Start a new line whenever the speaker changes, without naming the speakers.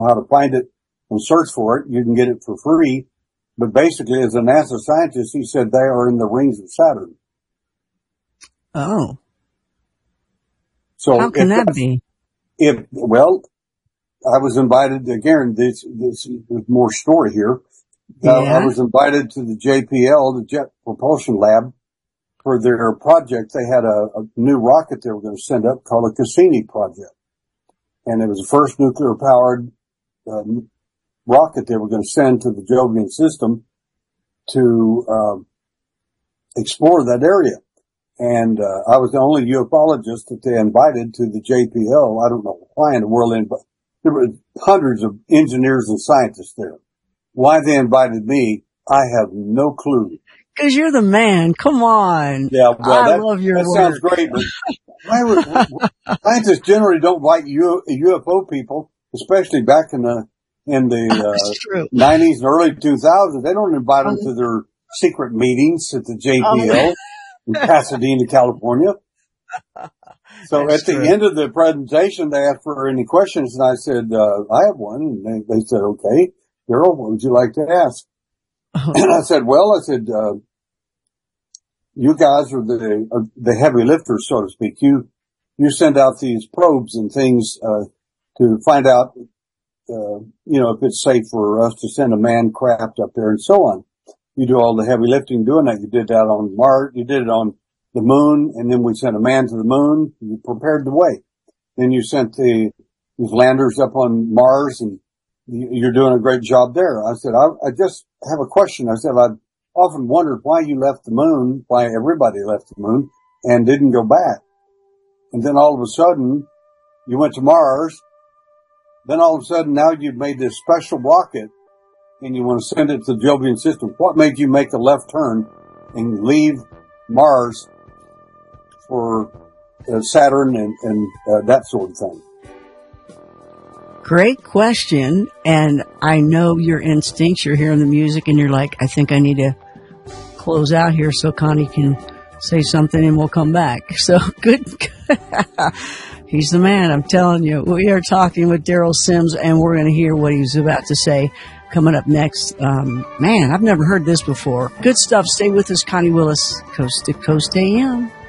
how to find it and search for it. You can get it for free. But basically, as a NASA scientist, he said they are in the rings of Saturn.
Oh.
So
how can that be?
Well, I was invited again. This is more story here.
Yeah.
I was invited to the JPL, the Jet Propulsion Lab, for their project. They had a new rocket they were going to send up called the Cassini project, and it was the first nuclear powered rocket they were going to send to the Jovian system to explore that area. And I was the only ufologist that they invited to the JPL. I don't know why in the world, but there were hundreds of engineers and scientists there. Why they invited me, I have no clue.
Because you're the man. Come on.
Yeah, well,
I love your
that
work.
sounds great, but scientists generally don't invite UFO people, especially back in the 90s and early 2000s. They don't invite them to their secret meetings at the JPL in Pasadena, California. So at the end of the presentation, they asked for any questions, and I said, I have one. And they said, okay, Daryl, what would you like to ask? And I said, you guys are the heavy lifters, so to speak. You send out these probes and things, to find out, if it's safe for us to send a manned craft up there and so on. You do all the heavy lifting doing that. You did that on Mars. You did it on the moon, and then we sent a man to the moon. You prepared the way. Then you sent these landers up on Mars, and you're doing a great job there. I said, I just have a question. I said, I've often wondered why you left the moon, why everybody left the moon and didn't go back. And then all of a sudden you went to Mars. Then all of a sudden now you've made this special rocket and you want to send it to the Jovian system. What made you make a left turn and leave Mars for Saturn and that sort of thing?
Great question. And I know your instincts. You're hearing the music and you're like, I think I need to close out here so Connie can say something and we'll come back. So good. He's the man. I'm telling you. We are talking with Daryl Sims and we're going to hear what he's about to say coming up next. Man, I've never heard this before. Good stuff. Stay with us. Connie Willis, Coast to Coast AM.